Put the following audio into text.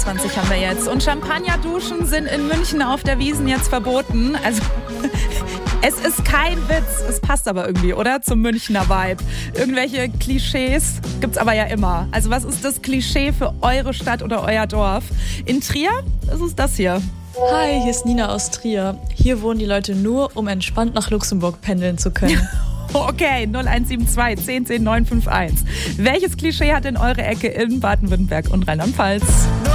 20 haben wir jetzt. Und Champagnerduschen sind in München auf der Wiesn jetzt verboten. Also es ist kein Witz. Es passt aber irgendwie, oder? Zum Münchner Vibe. Irgendwelche Klischees gibt's aber ja immer. Also was ist das Klischee für eure Stadt oder euer Dorf? In Trier ist es das hier. Hi, hier ist Nina aus Trier. Hier wohnen die Leute nur, um entspannt nach Luxemburg pendeln zu können. Okay, 0172 10 10 951. Welches Klischee hat denn eure Ecke in Baden-Württemberg und Rheinland-Pfalz?